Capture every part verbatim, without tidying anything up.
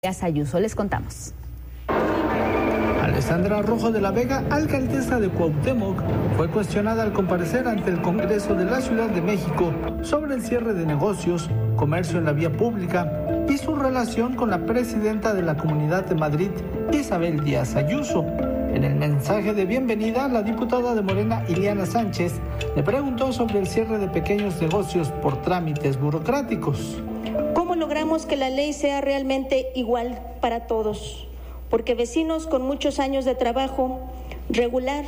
Díaz Ayuso. Les contamos. Alessandra Rojo de la Vega, alcaldesa de Cuauhtémoc, fue cuestionada al comparecer ante el Congreso de la Ciudad de México sobre el cierre de negocios, comercio en la vía pública y su relación con la presidenta de la Comunidad de Madrid, Isabel Díaz Ayuso. En el mensaje de bienvenida, la diputada de Morena, Ileana Sánchez, le preguntó sobre el cierre de pequeños negocios por trámites burocráticos. ¿Cómo logramos que la ley sea realmente igual para todos? Porque vecinos con muchos años de trabajo regular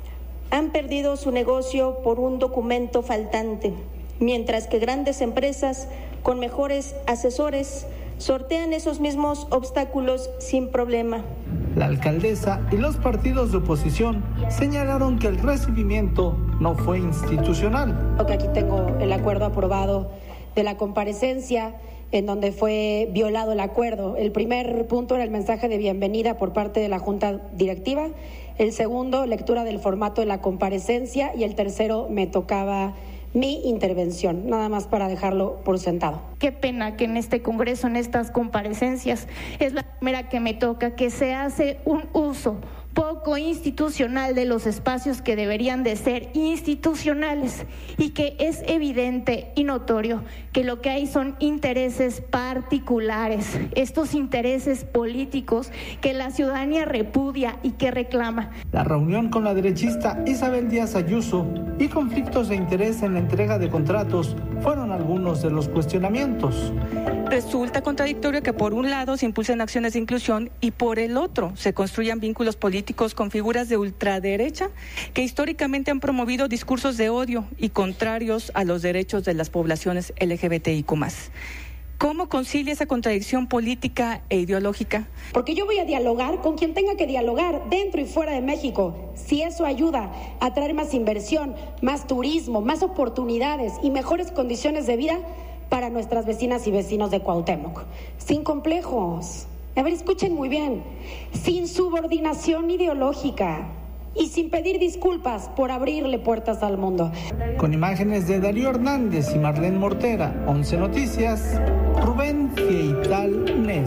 han perdido su negocio por un documento faltante, mientras que grandes empresas con mejores asesores sortean esos mismos obstáculos sin problema. La alcaldesa y los partidos de oposición señalaron que el recibimiento no fue institucional. Aquí tengo el acuerdo aprobado de la comparecencia, en donde fue violado el acuerdo. El primer punto era el mensaje de bienvenida por parte de la Junta Directiva, el segundo, lectura del formato de la comparecencia, y el tercero, me tocaba mi intervención, nada más para dejarlo por sentado. Qué pena que en este Congreso, en estas comparecencias, es la primera que me toca, que se hace un uso poco institucional de los espacios que deberían de ser institucionales, y que es evidente y notorio que lo que hay son intereses particulares, estos intereses políticos que la ciudadanía repudia y que reclama. La reunión con la derechista Isabel Díaz Ayuso y conflictos de interés en la entrega de contratos fueron algunos de los cuestionamientos. Resulta contradictorio que por un lado se impulsen acciones de inclusión y por el otro se construyan vínculos políticos con figuras de ultraderecha que históricamente han promovido discursos de odio y contrarios a los derechos de las poblaciones L G B T I Q más. ¿Cómo concilia esa contradicción política e ideológica? Porque yo voy a dialogar con quien tenga que dialogar, dentro y fuera de México. Si eso ayuda a traer más inversión, más turismo, más oportunidades y mejores condiciones de vida para nuestras vecinas y vecinos de Cuauhtémoc. Sin complejos. A ver, escuchen muy bien. Sin subordinación ideológica y sin pedir disculpas por abrirle puertas al mundo. Con imágenes de Darío Hernández y Marlene Mortera, once Noticias, Rubén Fieital Nes.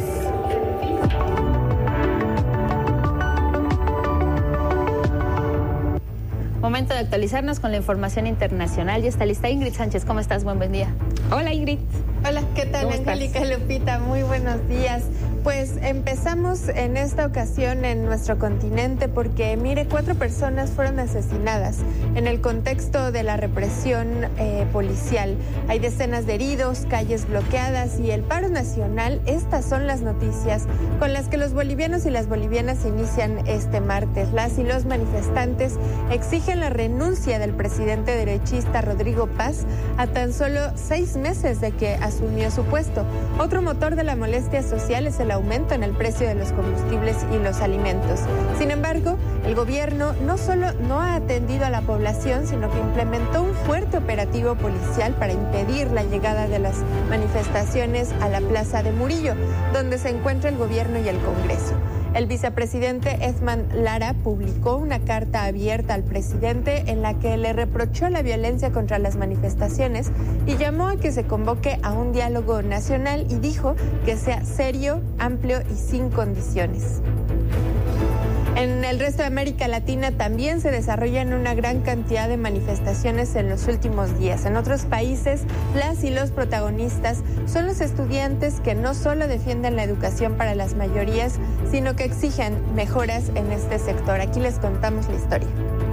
Momento de actualizarnos con la información internacional. Ya está lista Ingrid Sánchez. ¿Cómo estás? Buen, buen día. Hola, Ingrid. Hola, ¿qué tal, Angélica, Lupita? Muy buenos días. Pues empezamos en esta ocasión en nuestro continente porque, mire, cuatro personas fueron asesinadas en el contexto de la represión eh, policial. Hay decenas de heridos, calles bloqueadas y el paro nacional. Estas son las noticias con las que los bolivianos y las bolivianas inician este martes. Las y los manifestantes exigen la renuncia del presidente derechista Rodrigo Paz a tan solo seis meses de que asumió su puesto. Otro motor de la molestia social es el aumento en el precio de los combustibles y los alimentos. Sin embargo, el gobierno no solo no ha atendido a la población, sino que implementó un fuerte operativo policial para impedir la llegada de las manifestaciones a la Plaza de Murillo, donde se encuentra el gobierno y el Congreso. El vicepresidente Edman Lara publicó una carta abierta al presidente en la que le reprochó la violencia contra las manifestaciones y llamó a que se convoque a un diálogo nacional y dijo que sea serio, amplio y sin condiciones. En el resto de América Latina también se desarrollan una gran cantidad de manifestaciones en los últimos días. En otros países, las y los protagonistas son los estudiantes que no solo defienden la educación para las mayorías, sino que exigen mejoras en este sector. Aquí les contamos la historia.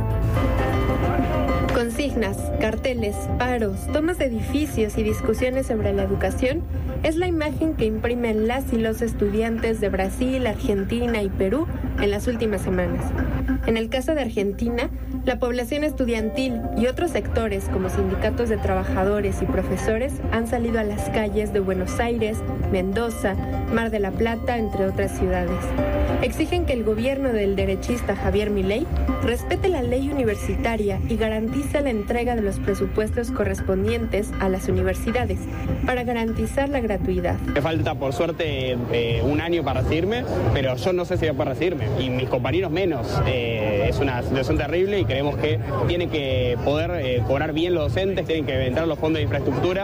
Consignas, carteles, paros, tomas de edificios y discusiones sobre la educación es la imagen que imprimen las y los estudiantes de Brasil, Argentina y Perú en las últimas semanas. En el caso de Argentina, la población estudiantil y otros sectores como sindicatos de trabajadores y profesores han salido a las calles de Buenos Aires, Mendoza, Mar de la Plata, entre otras ciudades. Exigen que el gobierno del derechista Javier Milei respete la ley universitaria y garantice la entrega de los presupuestos correspondientes a las universidades para garantizar la gratuidad. Me falta, por suerte, eh, un año para recibirme, pero yo no sé si voy a poder recibirme, y mis compañeros menos. Eh, es una situación terrible y creemos que tienen que poder eh, cobrar bien los docentes, tienen que entrar los fondos de infraestructura.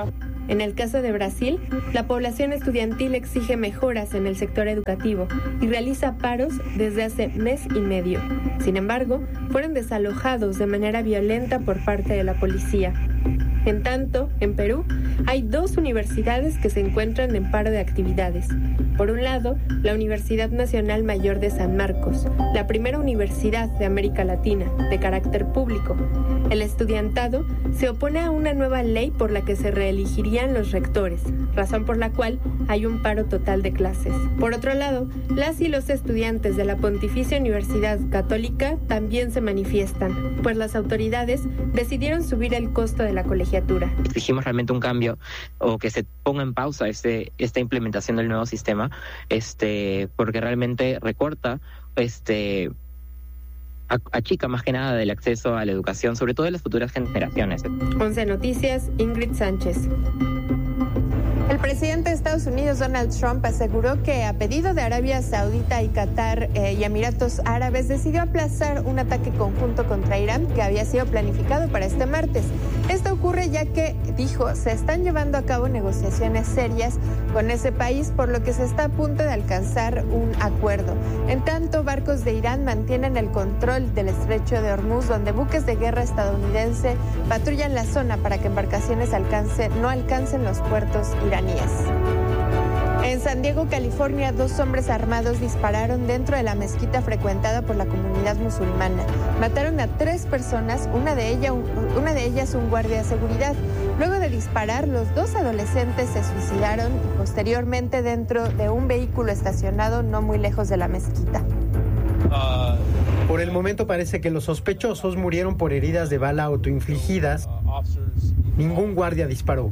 En el caso de Brasil, la población estudiantil exige mejoras en el sector educativo y realiza paros desde hace mes y medio. Sin embargo, fueron desalojados de manera violenta por parte de la policía. En tanto, en Perú, hay dos universidades que se encuentran en paro de actividades. Por un lado, la Universidad Nacional Mayor de San Marcos, la primera universidad de América Latina, de carácter público. El estudiantado se opone a una nueva ley por la que se reelegirían los rectores, razón por la cual hay un paro total de clases. Por otro lado, las y los estudiantes de la Pontificia Universidad Católica también se manifiestan, pues las autoridades decidieron subir el costo de la colegiatura. Exigimos realmente un cambio o que se ponga en pausa este, esta implementación del nuevo sistema, este, porque realmente recorta, este, achica más que nada del acceso a la educación, sobre todo de las futuras generaciones. once Noticias, Ingrid Sánchez. El presidente de Estados Unidos, Donald Trump, aseguró que a pedido de Arabia Saudita y Qatar eh, y Emiratos Árabes decidió aplazar un ataque conjunto contra Irán que había sido planificado para este martes. Esto ocurre ya que, dijo, se están llevando a cabo negociaciones serias con ese país, por lo que se está a punto de alcanzar un acuerdo. En tanto, barcos de Irán mantienen el control del estrecho de Hormuz, donde buques de guerra estadounidense patrullan la zona para que embarcaciones alcance, no alcancen los puertos iraníes. En San Diego, California, dos hombres armados dispararon dentro de la mezquita frecuentada por la comunidad musulmana. Mataron a tres personas, una de, ella, una de ellas un guardia de seguridad. Luego de disparar, los dos adolescentes se suicidaron y posteriormente dentro de un vehículo estacionado no muy lejos de la mezquita. Por el momento parece que los sospechosos murieron por heridas de bala autoinfligidas. Ningún guardia disparó.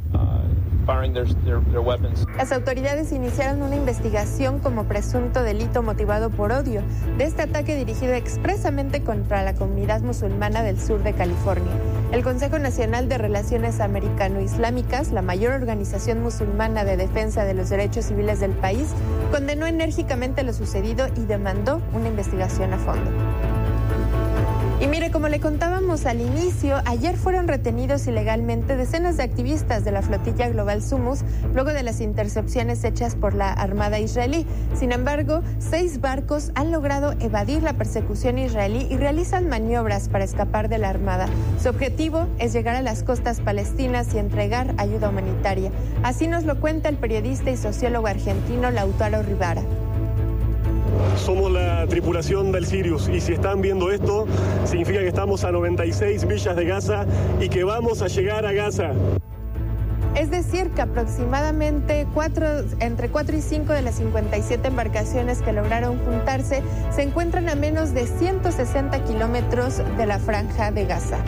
Las autoridades iniciaron una investigación como presunto delito motivado por odio de este ataque dirigido expresamente contra la comunidad musulmana del sur de California. El Consejo Nacional de Relaciones Americano-Islámicas, la mayor organización musulmana de defensa de los derechos civiles del país, condenó enérgicamente lo sucedido y demandó una investigación a fondo. Y mire, como le contábamos al inicio, ayer fueron retenidos ilegalmente decenas de activistas de la flotilla global Sumus luego de las intercepciones hechas por la Armada israelí. Sin embargo, seis barcos han logrado evadir la persecución israelí y realizan maniobras para escapar de la Armada. Su objetivo es llegar a las costas palestinas y entregar ayuda humanitaria. Así nos lo cuenta el periodista y sociólogo argentino Lautaro Rivara. Somos la tripulación del Sirius y si están viendo esto, significa que estamos a noventa y seis millas de Gaza y que vamos a llegar a Gaza. Es decir, que aproximadamente cuatro, entre cuatro y cinco de las cincuenta y siete embarcaciones que lograron juntarse se encuentran a menos de ciento sesenta kilómetros de la franja de Gaza.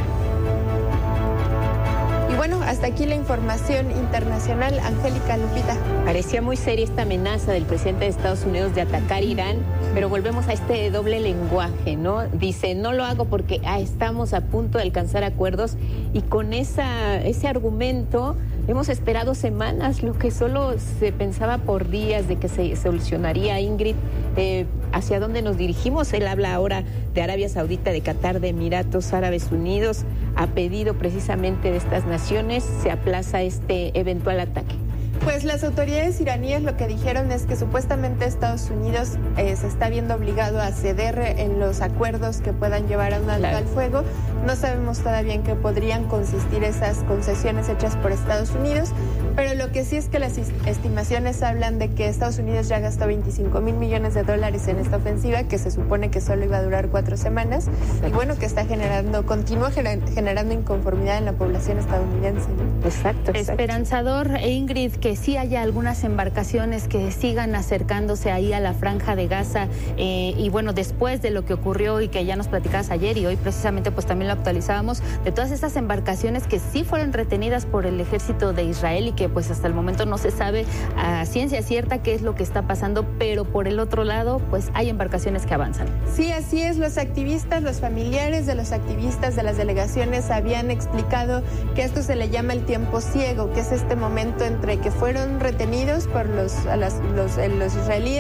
Bueno, hasta aquí la información internacional. Angélica, Lupita. Parecía muy seria esta amenaza del presidente de Estados Unidos de atacar Irán, pero volvemos a este doble lenguaje, ¿no? Dice, no lo hago porque ah, estamos a punto de alcanzar acuerdos y con esa, ese argumento hemos esperado semanas, lo que solo se pensaba por días de que se solucionaría. Ingrid, eh, ¿hacia dónde nos dirigimos? Él habla ahora de Arabia Saudita, de Qatar, de Emiratos Árabes Unidos. A pedido precisamente de estas naciones se aplaza este eventual ataque. Pues las autoridades iraníes lo que dijeron es que supuestamente Estados Unidos eh, se está viendo obligado a ceder en los acuerdos que puedan llevar a un alto al fuego. No sabemos todavía en qué podrían consistir esas concesiones hechas por Estados Unidos, pero lo que sí es que las estimaciones hablan de que Estados Unidos ya gastó veinticinco mil millones de dólares en esta ofensiva, que se supone que solo iba a durar cuatro semanas, y bueno, que está generando, continúa generando inconformidad en la población estadounidense, ¿no? Exacto, exacto. Esperanzador, Ingrid, que sí haya algunas embarcaciones que sigan acercándose ahí a la franja de Gaza, eh, y bueno, después de lo que ocurrió y que ya nos platicabas ayer y hoy precisamente pues también lo actualizábamos, de todas estas embarcaciones que sí fueron retenidas por el ejército de Israel y que pues hasta el momento no se sabe a ciencia cierta qué es lo que está pasando, pero por el otro lado pues hay embarcaciones que avanzan. Sí, así es. Los activistas, los familiares de los activistas de las delegaciones habían explicado que esto se le llama el tiempo ciego, que es este momento entre que fueron retenidos por los, a las, los, los israelíes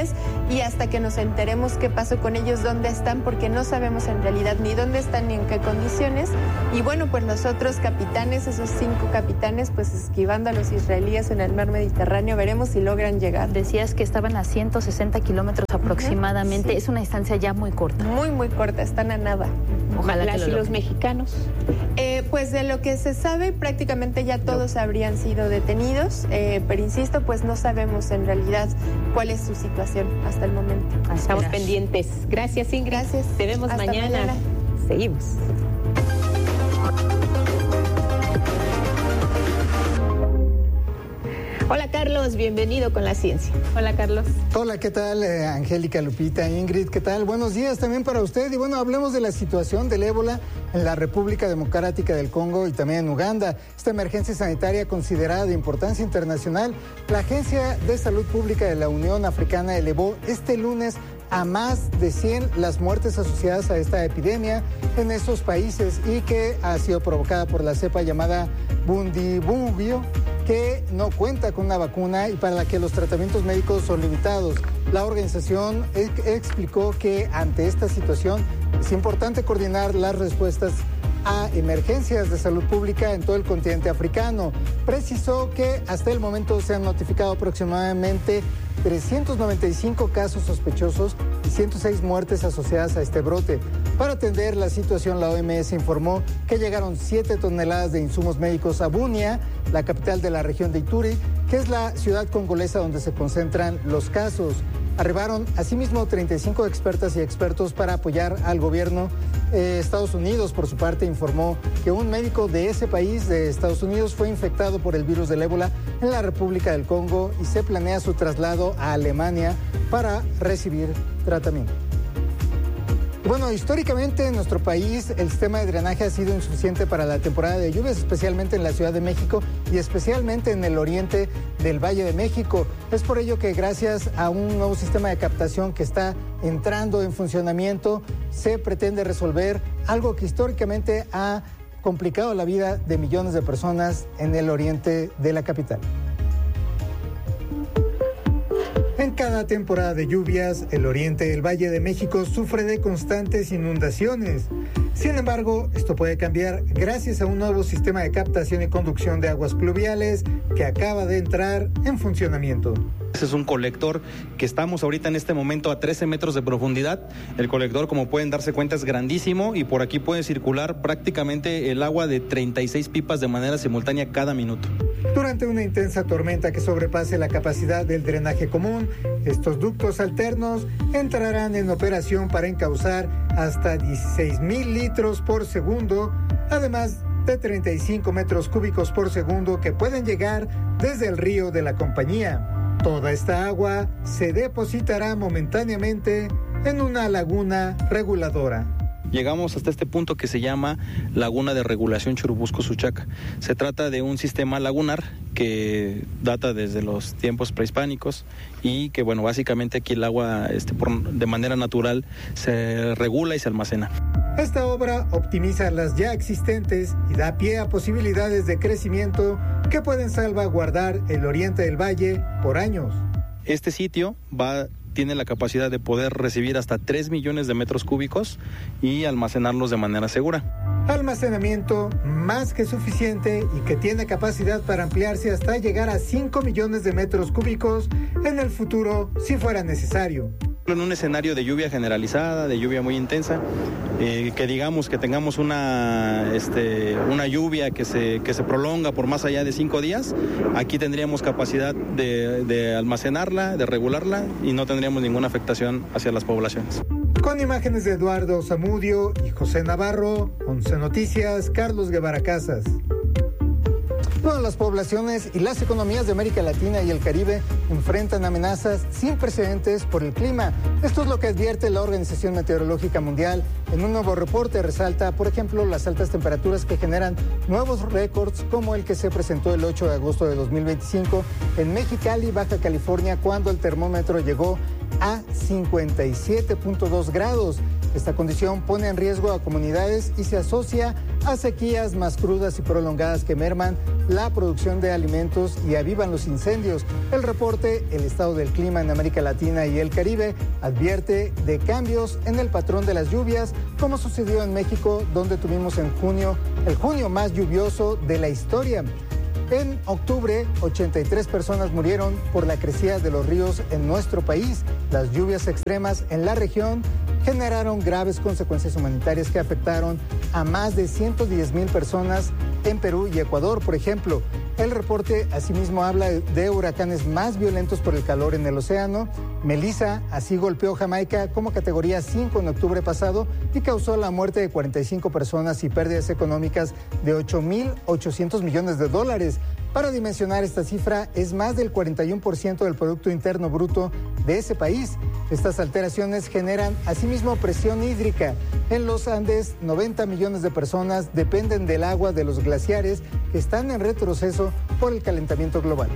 y hasta que nos enteremos qué pasó con ellos, dónde están, porque no sabemos en realidad ni dónde están ni en qué condiciones. Y bueno, pues los otros capitanes, esos cinco capitanes, pues esquivando a los israelíes en el mar Mediterráneo, veremos si logran llegar. Decías que estaban a ciento sesenta kilómetros aproximadamente, sí. Es una distancia ya muy corta. Muy, muy corta, están a nada. Ojalá. Ojalá que ¿Y los mexicanos? Eh, pues de lo que se sabe, prácticamente ya todos no. habrían sido detenidos, eh, pero insisto, pues no sabemos en realidad cuál es su situación hasta el momento. Estamos pendientes. Gracias, Ingrid. Gracias. Te vemos mañana. mañana. Seguimos. Hola Carlos, bienvenido con la ciencia. Hola Carlos. Hola, ¿qué tal? Eh, Angélica, Lupita, Ingrid, ¿qué tal? Buenos días también para usted. Y bueno, hablemos de la situación del ébola en la República Democrática del Congo y también en Uganda. Esta emergencia sanitaria considerada de importancia internacional, la Agencia de Salud Pública de la Unión Africana elevó este lunes a más de cien las muertes asociadas a esta epidemia en esos países y que ha sido provocada por la cepa llamada Bundibugyo, que no cuenta con una vacuna y para la que los tratamientos médicos son limitados. La organización ex- explicó que ante esta situación es importante coordinar las respuestas a emergencias de salud pública en todo el continente africano. Precisó que hasta el momento se han notificado aproximadamente trescientos noventa y cinco casos sospechosos y ciento seis muertes asociadas a este brote. Para atender la situación, la O M S informó que llegaron siete toneladas de insumos médicos a Bunia, la capital de la región de Ituri, que es la ciudad congolesa donde se concentran los casos. Arribaron asimismo treinta y cinco expertas y expertos para apoyar al gobierno. Eh, Estados Unidos, por su parte, informó que un médico de ese país, de Estados Unidos, fue infectado por el virus del ébola en la República del Congo y se planea su traslado a Alemania para recibir tratamiento. Bueno, históricamente en nuestro país el sistema de drenaje ha sido insuficiente para la temporada de lluvias, especialmente en la Ciudad de México y especialmente en el oriente del Valle de México. Es por ello que gracias a un nuevo sistema de captación que está entrando en funcionamiento, se pretende resolver algo que históricamente ha complicado la vida de millones de personas en el oriente de la capital. En cada temporada de lluvias, el oriente del Valle de México sufre de constantes inundaciones. Sin embargo, esto puede cambiar gracias a un nuevo sistema de captación y conducción de aguas pluviales que acaba de entrar en funcionamiento. Ese es un colector que estamos ahorita en este momento a trece metros de profundidad. El colector, como pueden darse cuenta, es grandísimo y por aquí puede circular prácticamente el agua de treinta y seis pipas de manera simultánea cada minuto. Durante una intensa tormenta que sobrepase la capacidad del drenaje común, estos ductos alternos entrarán en operación para encauzar hasta dieciséis mil litros por segundo, además de treinta y cinco metros cúbicos por segundo que pueden llegar desde el río de la compañía. Toda esta agua se depositará momentáneamente en una laguna reguladora. Llegamos hasta este punto que se llama Laguna de Regulación Churubusco-Suchaca. Se trata de un sistema lagunar que data desde los tiempos prehispánicos y que, bueno, básicamente aquí el agua este, por, de manera natural se regula y se almacena. Esta obra optimiza las ya existentes y da pie a posibilidades de crecimiento que pueden salvaguardar el oriente del valle por años. Este sitio va... tiene la capacidad de poder recibir hasta tres millones de metros cúbicos y almacenarlos de manera segura. Almacenamiento más que suficiente y que tiene capacidad para ampliarse hasta llegar a cinco millones de metros cúbicos en el futuro si fuera necesario. En un escenario de lluvia generalizada, de lluvia muy intensa, eh, que digamos que tengamos una, este, una lluvia que se, que se prolonga por más allá de cinco días, aquí tendríamos capacidad de, de almacenarla, de regularla y no tendríamos ninguna afectación hacia las poblaciones. Con imágenes de Eduardo Zamudio y José Navarro, once Noticias, Carlos Guevara Casas. Bueno, las poblaciones y las economías de América Latina y el Caribe enfrentan amenazas sin precedentes por el clima. Esto es lo que advierte la Organización Meteorológica Mundial. En un nuevo reporte resalta, por ejemplo, las altas temperaturas que generan nuevos récords como el que se presentó el ocho de agosto de dos mil veinticinco en Mexicali, Baja California, cuando el termómetro llegó a cincuenta y siete punto dos grados. Esta condición pone en riesgo a comunidades y se asocia a sequías más crudas y prolongadas que merman la producción de alimentos y avivan los incendios. El reporte El Estado del Clima en América Latina y el Caribe advierte de cambios en el patrón de las lluvias, como sucedió en México, donde tuvimos en junio el junio más lluvioso de la historia. En octubre, ochenta y tres personas murieron por la crecida de los ríos en nuestro país. Las lluvias extremas en la región generaron graves consecuencias humanitarias que afectaron a más de ciento diez mil personas en Perú y Ecuador, por ejemplo. El reporte asimismo habla de huracanes más violentos por el calor en el océano. Melissa así golpeó Jamaica como categoría cinco en octubre pasado y causó la muerte de cuarenta y cinco personas y pérdidas económicas de ocho mil ochocientos millones de dólares. Para dimensionar esta cifra, es más del cuarenta y uno por ciento del Producto Interno Bruto de ese país. Estas alteraciones generan asimismo presión hídrica. En los Andes, noventa millones de personas dependen del agua de los glaciares que están en retroceso por el calentamiento global.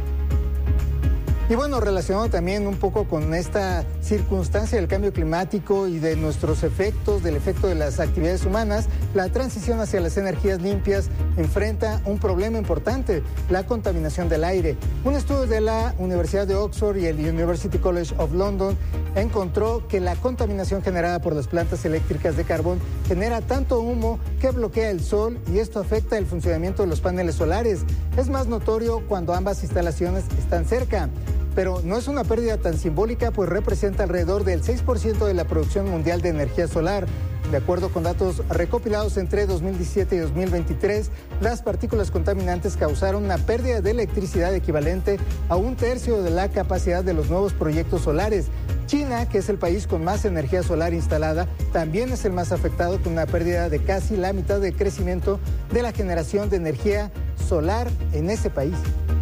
Y bueno, relacionado también un poco con esta circunstancia del cambio climático y de nuestros efectos, del efecto de las actividades humanas, la transición hacia las energías limpias enfrenta un problema importante, la contaminación del aire. Un estudio de la Universidad de Oxford y el University College of London encontró que la contaminación generada por las plantas eléctricas de carbón genera tanto humo que bloquea el sol y esto afecta el funcionamiento de los paneles solares. Es más notorio cuando ambas instalaciones están cerca. Pero no es una pérdida tan simbólica, pues representa alrededor del seis por ciento de la producción mundial de energía solar. De acuerdo con datos recopilados entre dos mil diecisiete y dos mil veintitrés, las partículas contaminantes causaron una pérdida de electricidad equivalente a un tercio de la capacidad de los nuevos proyectos solares. China, que es el país con más energía solar instalada, también es el más afectado, con una pérdida de casi la mitad del crecimiento de la generación de energía solar en ese país.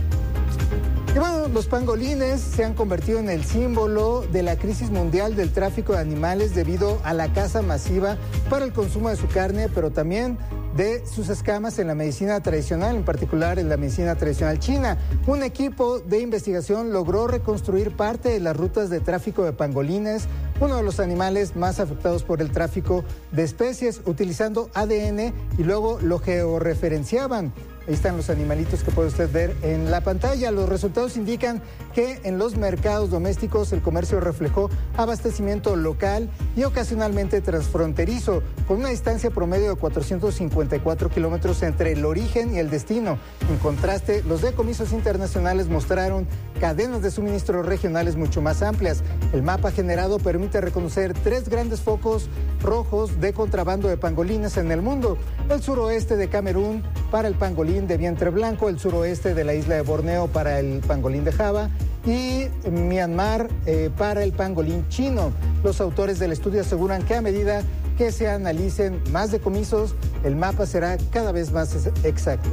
Y bueno, los pangolines se han convertido en el símbolo de la crisis mundial del tráfico de animales debido a la caza masiva para el consumo de su carne, pero también de sus escamas en la medicina tradicional, en particular en la medicina tradicional china. Un equipo de investigación logró reconstruir parte de las rutas de tráfico de pangolines, uno de los animales más afectados por el tráfico de especies, utilizando A D N y luego lo georreferenciaban. Ahí están los animalitos que puede usted ver en la pantalla. Los resultados indican que en los mercados domésticos el comercio reflejó abastecimiento local y ocasionalmente transfronterizo, con una distancia promedio de cuatrocientos cincuenta y cuatro kilómetros entre el origen y el destino. En contraste, los decomisos internacionales mostraron cadenas de suministro regionales mucho más amplias. El mapa generado permite reconocer tres grandes focos rojos de contrabando de pangolines en el mundo: el suroeste de Camerún para el pangolín de vientre blanco, el suroeste de la isla de Borneo para el pangolín de Java y Myanmar eh, para el pangolín chino. Los autores del estudio aseguran que a medida que se analicen más decomisos, el mapa será cada vez más exacto.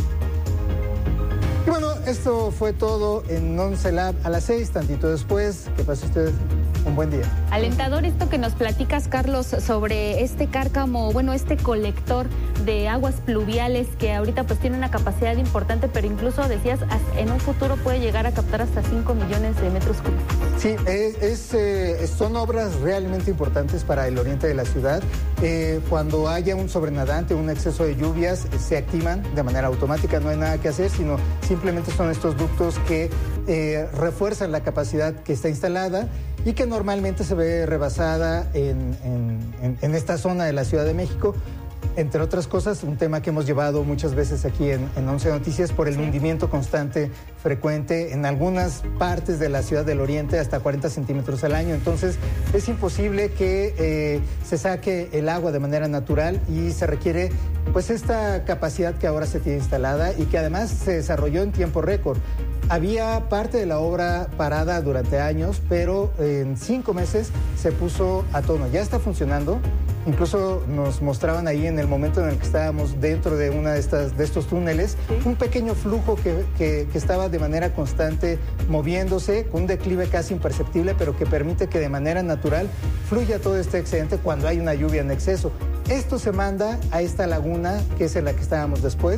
Y bueno, esto fue todo en Once Lab a las seis, tantito después. Que pase usted un buen día. Alentador esto que nos platicas, Carlos, sobre este cárcamo, bueno, este colector de aguas pluviales que ahorita pues tiene una capacidad importante, pero incluso decías, en un futuro puede llegar a captar hasta cinco millones de metros cúbicos. Sí, es, es, eh, son obras realmente importantes para el oriente de la ciudad. Eh, cuando haya un sobrenadante, un exceso de lluvias, eh, se activan de manera automática, no hay nada que hacer, sino simplemente son estos ductos que eh, refuerzan la capacidad que está instalada y que normalmente se ve rebasada en, en, en, en esta zona de la Ciudad de México. Entre otras cosas, un tema que hemos llevado muchas veces aquí en, en Once Noticias por el hundimiento constante, frecuente, en algunas partes de la Ciudad del Oriente hasta cuarenta centímetros al año. Entonces, es imposible que eh, se saque el agua de manera natural y se requiere pues esta capacidad que ahora se tiene instalada y que además se desarrolló en tiempo récord. Había parte de la obra parada durante años, pero en cinco meses se puso a tono. Ya está funcionando. Incluso nos mostraban ahí en el momento en el que estábamos dentro de una de estas de estos túneles, ¿sí?, un pequeño flujo que, que, que estaba de manera constante moviéndose, con un declive casi imperceptible, pero que permite que de manera natural fluya todo este excedente cuando hay una lluvia en exceso. Esto se manda a esta laguna, que es en la que estábamos después,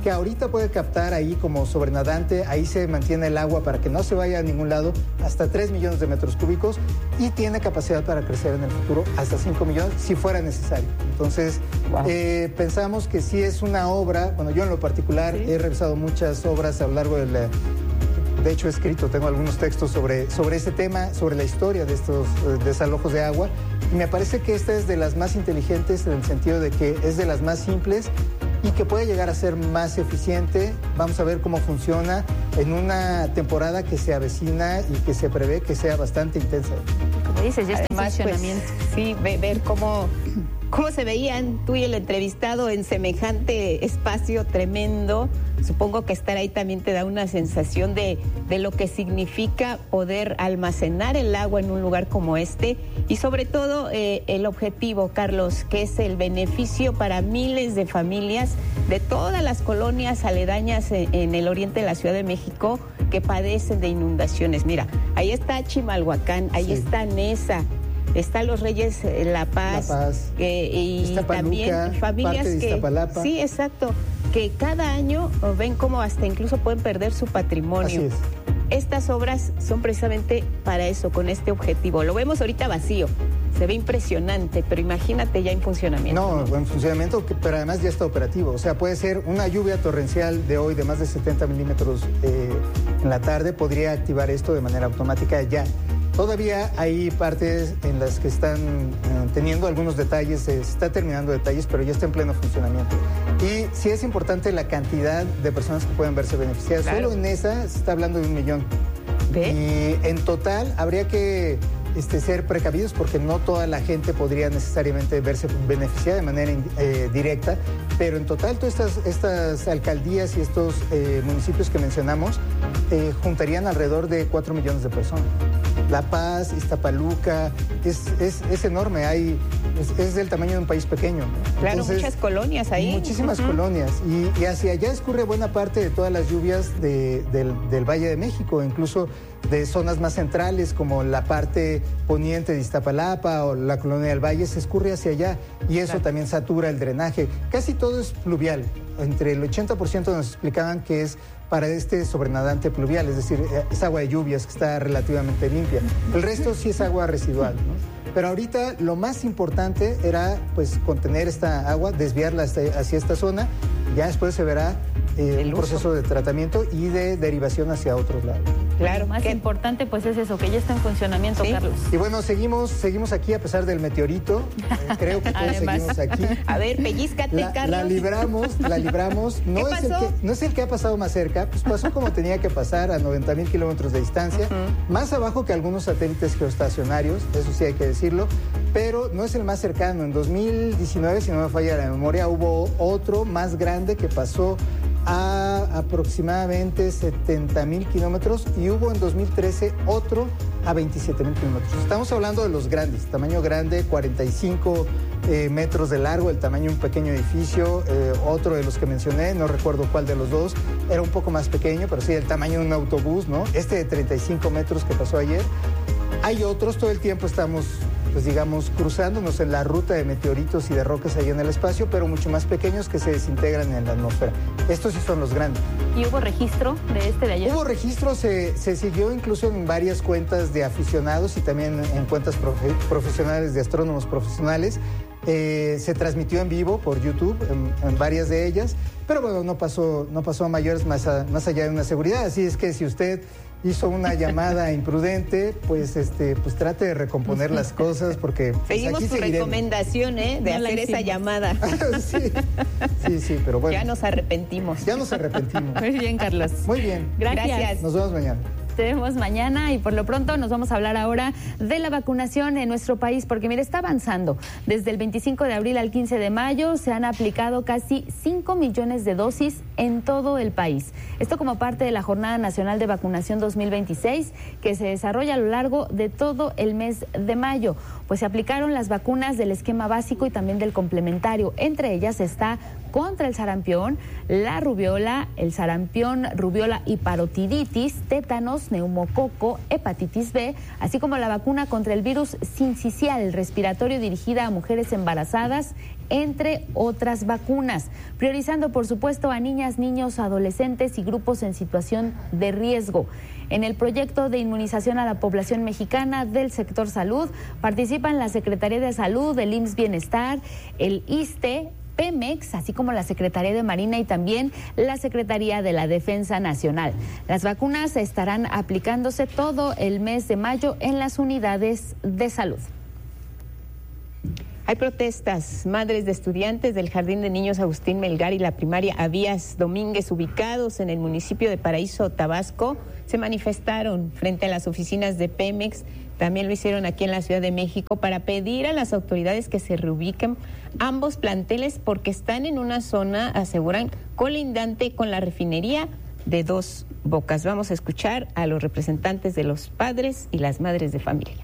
que ahorita puede captar ahí como sobrenadante, ahí se mantiene el agua para que no se vaya a ningún lado, hasta tres millones de metros cúbicos, y tiene capacidad para crecer en el futuro hasta cinco millones si fuera necesario. Entonces, wow. eh, pensamos que sí es una obra, bueno, yo en lo particular ¿Sí? he revisado muchas obras a lo largo de la... De hecho, he escrito, tengo algunos textos sobre, sobre ese tema, sobre la historia de estos eh, desalojos de agua, y me parece que esta es de las más inteligentes en el sentido de que es de las más simples y que puede llegar a ser más eficiente. Vamos a ver cómo funciona en una temporada que se avecina y que se prevé que sea bastante intensa. Como dices, ya está en funcionamiento. Pues, sí, ve, ver cómo, cómo se veían tú y el entrevistado en semejante espacio tremendo. Supongo que estar ahí también te da una sensación de, de lo que significa poder almacenar el agua en un lugar como este y sobre todo eh, el objetivo, Carlos, que es el beneficio para miles de familias de todas las colonias aledañas en, en el oriente de la Ciudad de México que padecen de inundaciones. Mira, ahí está Chimalhuacán, ahí sí. está Nesa, están los Reyes La Paz, La Paz. Eh, y Iztapaluca, también familias parte de que Iztapalapa. Sí, exacto, que cada año ven cómo hasta incluso pueden perder su patrimonio. Así es. Estas obras son precisamente para eso, con este objetivo. Lo vemos ahorita vacío, se ve impresionante, pero imagínate ya en funcionamiento. No, en funcionamiento, pero además ya está operativo. O sea, puede ser una lluvia torrencial de hoy de más de setenta milímetros eh, en la tarde, podría activar esto de manera automática ya. Todavía hay partes en las que están eh, teniendo algunos detalles, se está terminando detalles, pero ya está en pleno funcionamiento. Y sí es importante la cantidad de personas que pueden verse beneficiadas. Claro. Solo en esa se está hablando de un millón. ¿Ve? Y en total habría que este, ser precavidos porque no toda la gente podría necesariamente verse beneficiada de manera eh, directa, pero en total todas estas, estas alcaldías y estos eh, municipios que mencionamos eh, juntarían alrededor de cuatro millones de personas. La Paz, Iztapaluca, es, es, es enorme, hay, es, es del tamaño de un país pequeño. Claro, entonces, muchas colonias ahí. Muchísimas uh-huh. colonias. Y, y hacia allá escurre buena parte de todas las lluvias de, del, del Valle de México, incluso de zonas más centrales como la parte poniente de Iztapalapa o la colonia del Valle, se escurre hacia allá y eso claro. también satura el drenaje. Casi todo es pluvial. Entre el ochenta por ciento nos explicaban que es para este sobrenadante pluvial, es decir, es agua de lluvias que está relativamente limpia. El resto sí es agua residual, ¿no? Pero ahorita lo más importante era pues contener esta agua, desviarla hasta, hacia esta zona, ya después se verá eh, un proceso de tratamiento y de derivación hacia otros lados. Claro, lo más ¿Qué? importante pues es eso, que ya está en funcionamiento, ¿Sí? Carlos. Y bueno, seguimos seguimos aquí a pesar del meteorito, eh, creo que todos seguimos aquí. A ver, pellízcate, la, Carlos. La libramos, la libramos. No es, el que, no es el que ha pasado más cerca, pues pasó como tenía que pasar a noventa mil kilómetros de distancia, uh-huh. más abajo que algunos satélites geoestacionarios, eso sí hay que decirlo, pero no es el más cercano. En dos mil diecinueve, si no me falla la memoria, hubo otro más grande que pasó a aproximadamente setenta mil kilómetros y hubo en dos mil trece otro a veintisiete mil kilómetros. Estamos hablando de los grandes, tamaño grande, cuarenta y cinco eh, metros de largo, el tamaño de un pequeño edificio, eh, otro de los que mencioné, no recuerdo cuál de los dos, era un poco más pequeño, pero sí el tamaño de un autobús, ¿no? Este de treinta y cinco metros que pasó ayer. Hay otros, todo el tiempo estamos, pues digamos, cruzándonos en la ruta de meteoritos y de rocas ahí en el espacio, pero mucho más pequeños que se desintegran en la atmósfera. Estos sí son los grandes. ¿Y hubo registro de este de ayer? Hubo registro, se, se siguió incluso en varias cuentas de aficionados y también en cuentas profe, profesionales de astrónomos profesionales. Eh, se transmitió en vivo por YouTube, en, en varias de ellas, pero bueno, no pasó, no pasó a mayores más, a, más allá de una seguridad. Así es que si usted hizo una llamada imprudente, pues este, pues trate de recomponer las cosas porque pues, seguimos aquí tu seguiremos. recomendación, ¿eh? De no hacer esa llamada. sí, sí, sí, pero bueno. Ya nos arrepentimos. Ya nos arrepentimos. Muy bien, Carlos. Muy bien. Gracias. Gracias. Nos vemos mañana. Te vemos mañana y por lo pronto nos vamos a hablar ahora de la vacunación en nuestro país, porque mire, está avanzando. Desde el veinticinco de abril al quince de mayo se han aplicado casi cinco millones de dosis en todo el país. Esto como parte de la Jornada Nacional de Vacunación dos mil veintiséis, que se desarrolla a lo largo de todo el mes de mayo. Pues se aplicaron las vacunas del esquema básico y también del complementario. Entre ellas está contra el sarampión, la rubiola, el sarampión, rubiola y parotiditis, tétanos, neumococo, hepatitis B, así como la vacuna contra el virus sincicial respiratorio dirigida a mujeres embarazadas, entre otras vacunas, priorizando por supuesto a niñas, niños, adolescentes y grupos en situación de riesgo. En el proyecto de inmunización a la población mexicana del sector salud participan la Secretaría de Salud, el I M S S Bienestar, el ISSSTE, Pemex, así como la Secretaría de Marina y también la Secretaría de la Defensa Nacional. Las vacunas estarán aplicándose todo el mes de mayo en las unidades de salud. Hay protestas. Madres de estudiantes del Jardín de Niños Agustín Melgar y la primaria Abías Domínguez, ubicados en el municipio de Paraíso, Tabasco, se manifestaron frente a las oficinas de Pemex. También lo hicieron aquí en la Ciudad de México para pedir a las autoridades que se reubiquen ambos planteles porque están en una zona, aseguran, colindante con la refinería de Dos Bocas. Vamos a escuchar a los representantes de los padres y las madres de familia.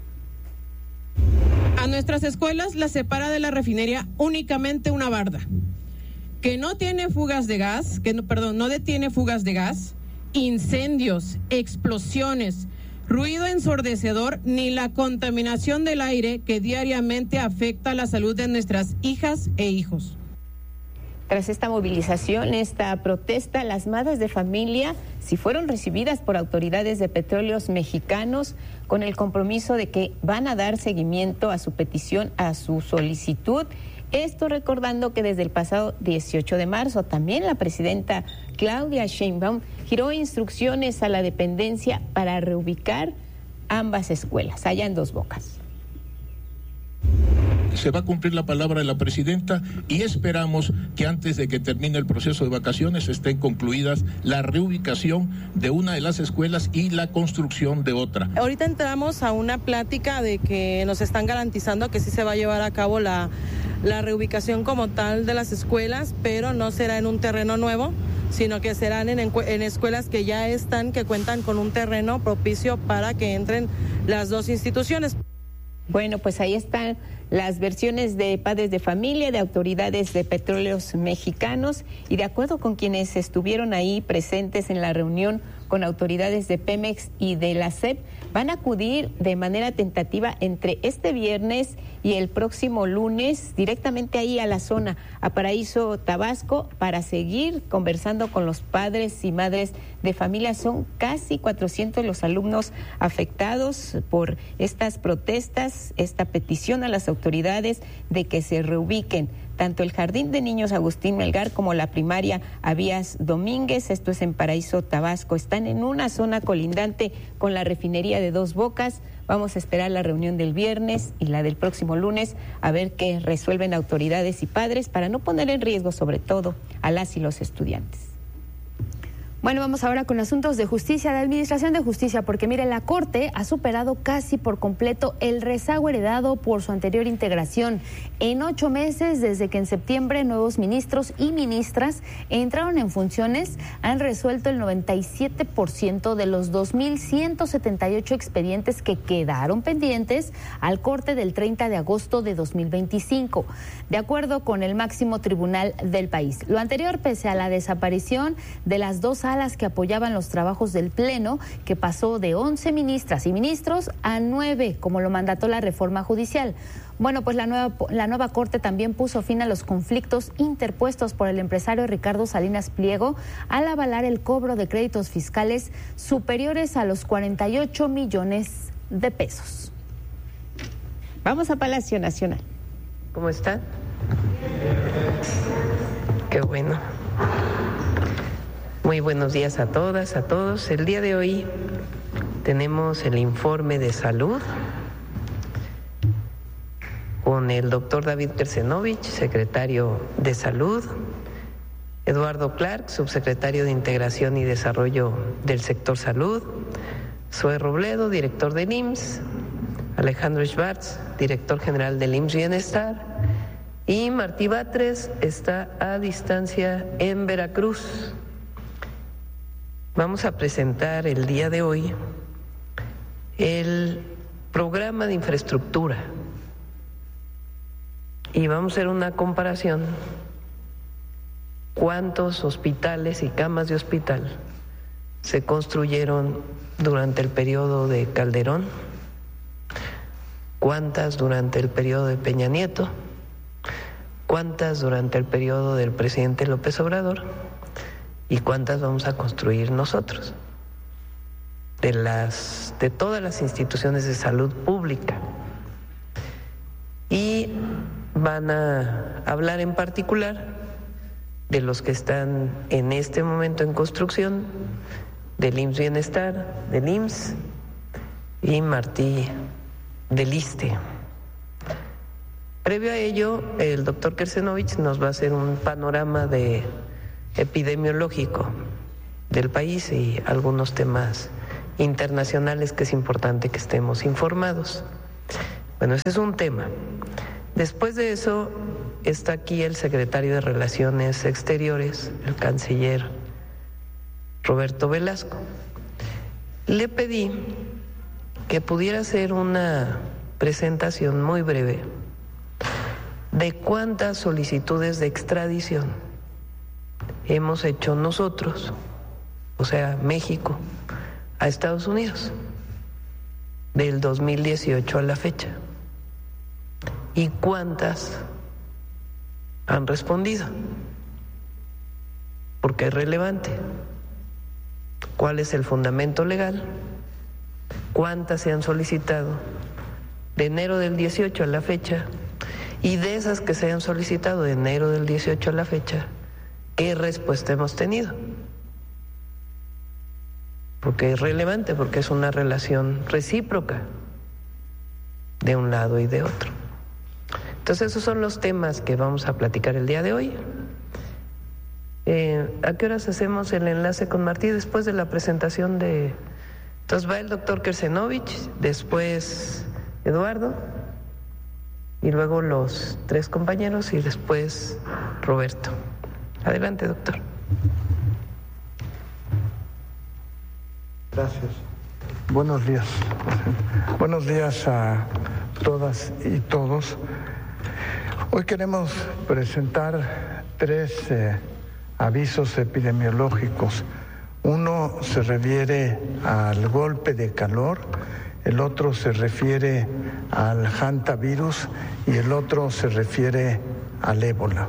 A nuestras escuelas las separa de la refinería únicamente una barda, que no tiene fugas de gas, que no, perdón, no detiene fugas de gas, incendios, explosiones, ruido ensordecedor, ni la contaminación del aire que diariamente afecta la salud de nuestras hijas e hijos. Tras esta movilización, esta protesta, las madres de familia sí fueron recibidas por autoridades de Petróleos Mexicanos con el compromiso de que van a dar seguimiento a su petición, a su solicitud. Esto recordando que desde el pasado dieciocho de marzo también la presidenta Claudia Sheinbaum giró instrucciones a la dependencia para reubicar ambas escuelas, allá en Dos Bocas. Se va a cumplir la palabra de la presidenta y esperamos que antes de que termine el proceso de vacaciones estén concluidas la reubicación de una de las escuelas y la construcción de otra. Ahorita entramos a una plática de que nos están garantizando que sí se va a llevar a cabo la, la reubicación como tal de las escuelas, pero no será en un terreno nuevo, sino que serán en, en escuelas que ya están, que cuentan con un terreno propicio para que entren las dos instituciones. Bueno, pues ahí están las versiones de padres de familia, de autoridades de Petróleos Mexicanos y de acuerdo con quienes estuvieron ahí presentes en la reunión con autoridades de Pemex y de la S E P, van a acudir de manera tentativa entre este viernes y el próximo lunes directamente ahí a la zona, a Paraíso, Tabasco, para seguir conversando con los padres y madres de familia. Son casi cuatrocientos los alumnos afectados por estas protestas, esta petición a las autoridades de que se reubiquen tanto el Jardín de Niños Agustín Melgar como la primaria Abías Domínguez, esto es en Paraíso, Tabasco. Están en una zona colindante con la refinería de Dos Bocas. Vamos a esperar la reunión del viernes y la del próximo lunes a ver qué resuelven autoridades y padres para no poner en riesgo sobre todo a las y los estudiantes. Bueno, vamos ahora con asuntos de justicia, de administración de justicia, porque mire, la Corte ha superado casi por completo el rezago heredado por su anterior integración. En ocho meses, desde que en septiembre nuevos ministros y ministras entraron en funciones, han resuelto el noventa y siete por ciento de los dos mil ciento setenta y ocho expedientes que quedaron pendientes al corte del treinta de agosto de dos mil veinticinco, de acuerdo con el máximo tribunal del país. Lo anterior, pese a la desaparición de las dos salas que apoyaban los trabajos del Pleno, que pasó de once ministras y ministros a nueve, como lo mandató la reforma judicial. Bueno, pues la nueva, la nueva Corte también puso fin a los conflictos interpuestos por el empresario Ricardo Salinas Pliego al avalar el cobro de créditos fiscales superiores a los cuarenta y ocho millones de pesos. Vamos a Palacio Nacional. ¿Cómo están? Qué bueno. Muy buenos días a todas, a todos. El día de hoy tenemos el informe de salud con el doctor David Kersenovich, secretario de Salud, Eduardo Clark, subsecretario de Integración y Desarrollo del Sector Salud, Zoe Robledo, director del I M S S, Alejandro Schwartz, director general del I M S S Bienestar, y Martí Batres está a distancia en Veracruz. Vamos a presentar el día de hoy el programa de infraestructura y vamos a hacer una comparación cuántos hospitales y camas de hospital se construyeron durante el periodo de Calderón, cuántas durante el periodo de Peña Nieto, cuántas durante el periodo del presidente López Obrador y cuántas vamos a construir nosotros, de las de todas las instituciones de salud pública. Y van a hablar en particular de los que están en este momento en construcción, del I M S S Bienestar, del I M S S y Martí del ISSSTE. Previo a ello, el doctor Kersenovich nos va a hacer un panorama de epidemiológico del país y algunos temas internacionales que es importante que estemos informados. Bueno, ese es un tema. Después de eso está aquí el secretario de Relaciones Exteriores, el canciller Roberto Velasco. Le pedí que pudiera hacer una presentación muy breve de cuántas solicitudes de extradición hemos hecho nosotros, o sea, México, a Estados Unidos, del dos mil dieciocho a la fecha, y cuántas han respondido, porque es relevante. ¿Cuál es el fundamento legal? ¿Cuántas se han solicitado de enero del dieciocho a la fecha? Y de esas que se hayan solicitado de enero del dieciocho a la fecha, ¿qué respuesta hemos tenido? Porque es relevante, porque es una relación recíproca de un lado y de otro. Entonces esos son los temas que vamos a platicar el día de hoy. Eh, ¿A qué horas hacemos el enlace con Martí? Después de la presentación de... Entonces va el doctor Kersenovich, después Eduardo, y luego los tres compañeros y después Roberto. Adelante, doctor. Gracias. Buenos días. Buenos días a todas y todos. Hoy queremos presentar tres eh, avisos epidemiológicos. Uno se refiere al golpe de calor, el otro se refiere al hantavirus y el otro se refiere al ébola.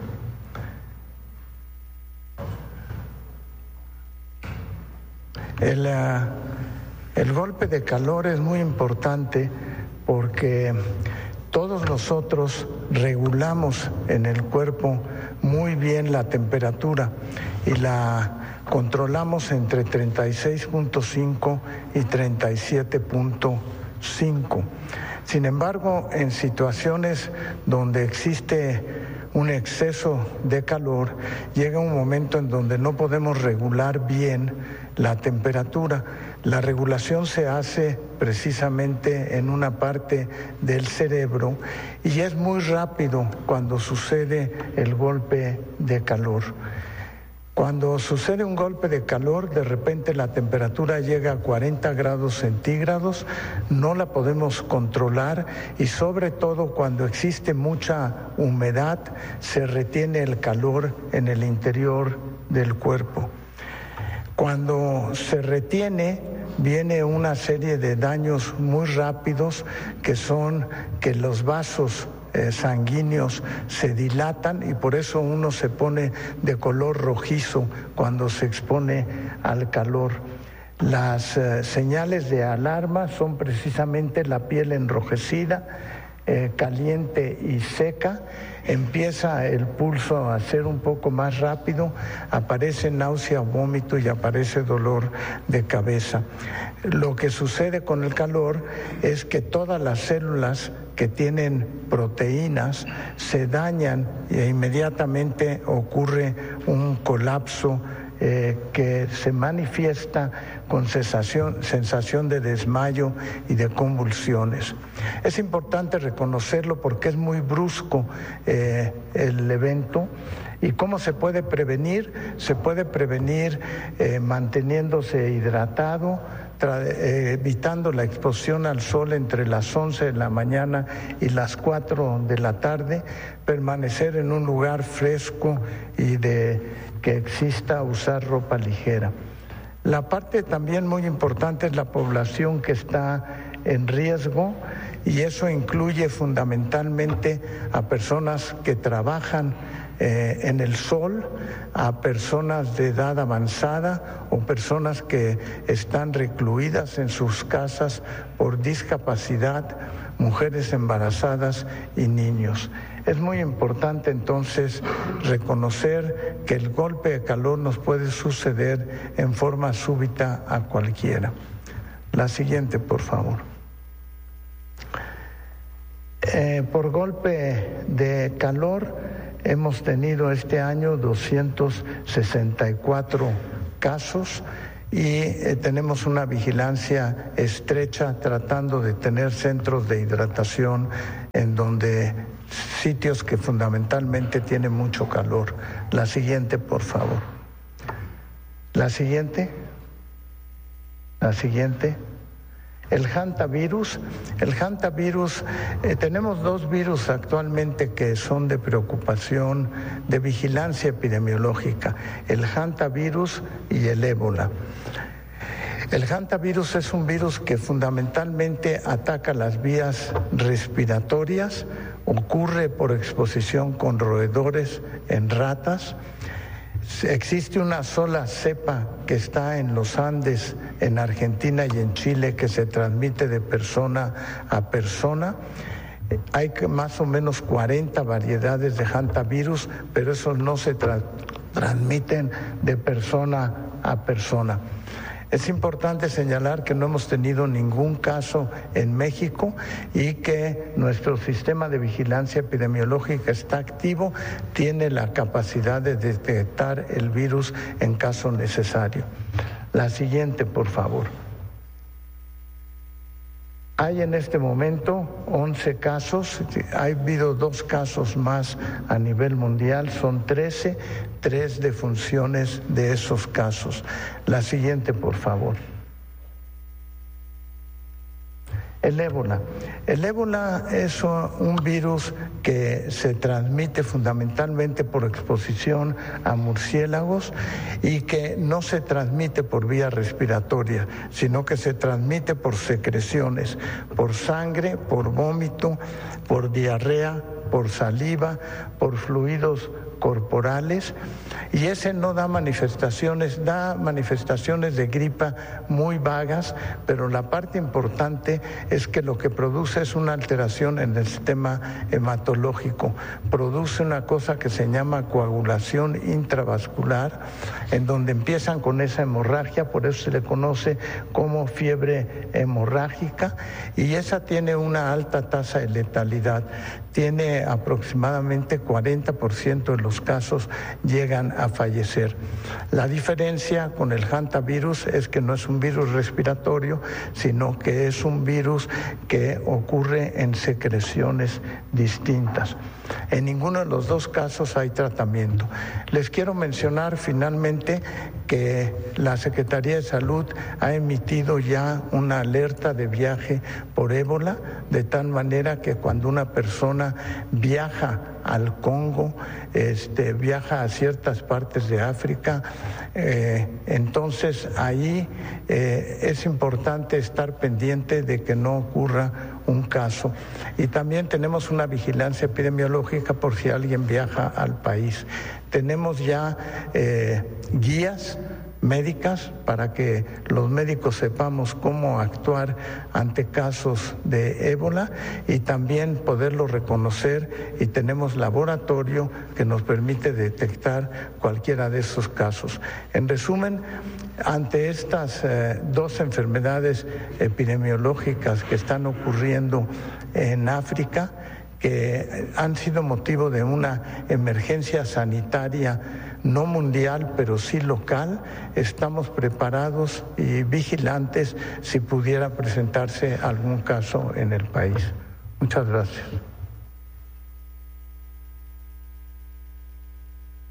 El, uh, el golpe de calor es muy importante porque todos nosotros regulamos en el cuerpo muy bien la temperatura y la controlamos entre treinta y seis punto cinco y treinta y siete punto cinco. Sin embargo, en situaciones donde existe un exceso de calor, llega un momento en donde no podemos regular bien la temperatura. La regulación se hace precisamente en una parte del cerebro y es muy rápido cuando sucede el golpe de calor. Cuando sucede un golpe de calor, de repente la temperatura llega a cuarenta grados centígrados, no la podemos controlar y sobre todo cuando existe mucha humedad, se retiene el calor en el interior del cuerpo. Cuando se retiene, viene una serie de daños muy rápidos que son que los vasos Eh, sanguíneos se dilatan y por eso uno se pone de color rojizo cuando se expone al calor. Las eh, señales de alarma son precisamente la piel enrojecida, eh, caliente y seca, empieza el pulso a ser un poco más rápido, aparece náusea, vómito y aparece dolor de cabeza. Lo que sucede con el calor es que todas las células que tienen proteínas se dañan e inmediatamente ocurre un colapso eh, que se manifiesta con sensación, sensación de desmayo y de convulsiones. Es importante reconocerlo porque es muy brusco eh, el evento. ¿Y cómo se puede prevenir? Se puede prevenir eh, manteniéndose hidratado, eh, evitando la exposición al sol entre las once de la mañana y las cuatro de la tarde, permanecer en un lugar fresco y de que exista usar ropa ligera. La parte también muy importante es la población que está en riesgo, y eso incluye fundamentalmente a personas que trabajan eh, en el sol, a personas de edad avanzada o personas que están recluidas en sus casas por discapacidad, mujeres embarazadas y niños. Es muy importante entonces reconocer que el golpe de calor nos puede suceder en forma súbita a cualquiera. La siguiente, por favor. Eh, por golpe de calor hemos tenido este año doscientos sesenta y cuatro casos y eh, tenemos una vigilancia estrecha tratando de tener centros de hidratación en donde sitios que fundamentalmente tienen mucho calor. La siguiente, por favor. La siguiente. La siguiente. El hantavirus. El hantavirus, eh, tenemos dos virus actualmente que son de preocupación, de vigilancia epidemiológica, el hantavirus y el ébola. El hantavirus es un virus que fundamentalmente ataca las vías respiratorias, ocurre por exposición con roedores en ratas. Existe una sola cepa que está en los Andes, en Argentina y en Chile, que se transmite de persona a persona. Hay más o menos cuarenta variedades de hantavirus, pero esos no se tra- transmiten de persona a persona. Es importante señalar que no hemos tenido ningún caso en México y que nuestro sistema de vigilancia epidemiológica está activo, tiene la capacidad de detectar el virus en caso necesario. La siguiente, por favor. Hay en este momento once casos, ha habido dos casos más a nivel mundial, son trece, tres defunciones de esos casos. La siguiente, por favor. El ébola. El ébola es un virus que se transmite fundamentalmente por exposición a murciélagos y que no se transmite por vía respiratoria, sino que se transmite por secreciones, por sangre, por vómito, por diarrea, por saliva, por fluidos corporales, y ese no da manifestaciones, da manifestaciones de gripa muy vagas, pero la parte importante es que lo que produce es una alteración en el sistema hematológico, produce una cosa que se llama coagulación intravascular, en donde empiezan con esa hemorragia, por eso se le conoce como fiebre hemorrágica, y esa tiene una alta tasa de letalidad, tiene aproximadamente cuarenta por ciento de los casos llegan a fallecer. La diferencia con el hantavirus es que no es un virus respiratorio, sino que es un virus que ocurre en secreciones distintas. En ninguno de los dos casos hay tratamiento. Les quiero mencionar finalmente que la Secretaría de Salud ha emitido ya una alerta de viaje por ébola, de tal manera que cuando una persona viaja al Congo, este, viaja a ciertas partes de África, eh, entonces ahí eh, es importante estar pendiente de que no ocurra un caso. Y también tenemos una vigilancia epidemiológica por si alguien viaja al país. Tenemos ya eh, guías médicas para que los médicos sepamos cómo actuar ante casos de ébola y también poderlo reconocer, y tenemos laboratorio que nos permite detectar cualquiera de esos casos. En resumen, ante estas eh, dos enfermedades epidemiológicas que están ocurriendo en África, que han sido motivo de una emergencia sanitaria no mundial, pero sí local, estamos preparados y vigilantes si pudiera presentarse algún caso en el país. Muchas gracias.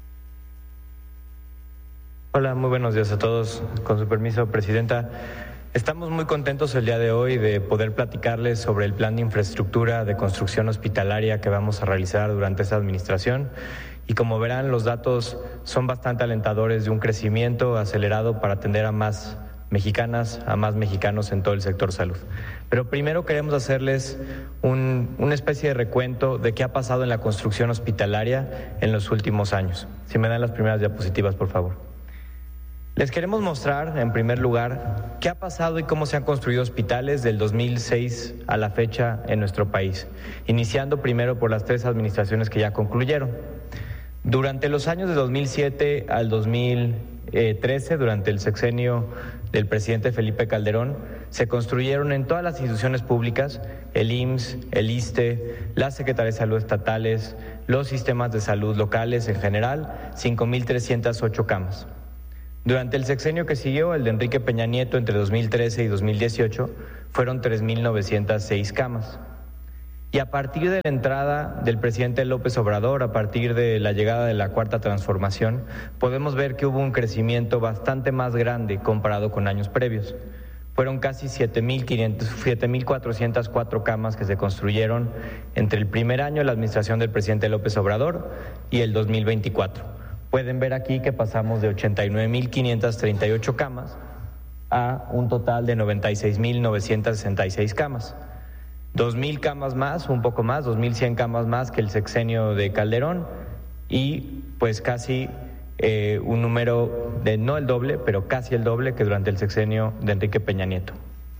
Hola, muy buenos días a todos. Con su permiso, Presidenta. Estamos muy contentos el día de hoy de poder platicarles sobre el plan de infraestructura de construcción hospitalaria que vamos a realizar durante esta administración. Y como verán, los datos son bastante alentadores de un crecimiento acelerado para atender a más mexicanas, a más mexicanos en todo el sector salud. Pero primero queremos hacerles un, una especie de recuento de qué ha pasado en la construcción hospitalaria en los últimos años. Si me dan las primeras diapositivas, por favor. Les queremos mostrar, en primer lugar, qué ha pasado y cómo se han construido hospitales del dos mil seis a la fecha en nuestro país, iniciando primero por las tres administraciones que ya concluyeron. Durante los años de dos mil siete al dos mil trece, durante el sexenio del presidente Felipe Calderón, se construyeron en todas las instituciones públicas, el I M S S, el ISSSTE, las Secretarías de Salud estatales, los sistemas de salud locales en general, cinco mil trescientas ocho camas. Durante el sexenio que siguió, el de Enrique Peña Nieto, entre dos mil trece y dos mil dieciocho, fueron tres mil novecientas seis camas. Y a partir de la entrada del presidente López Obrador, a partir de la llegada de la Cuarta Transformación, podemos ver que hubo un crecimiento bastante más grande comparado con años previos. Fueron casi siete mil cuatrocientas cuatro camas que se construyeron entre el primer año de la administración del presidente López Obrador y el dos mil veinticuatro. Pueden ver aquí que pasamos de ochenta y nueve mil quinientas treinta y ocho camas a un total de noventa y seis mil novecientas sesenta y seis camas. dos mil camas más, un poco más, dos mil cien camas más que el sexenio de Calderón y pues casi eh, un número de no el doble, pero casi el doble que durante el sexenio de Enrique Peña Nieto.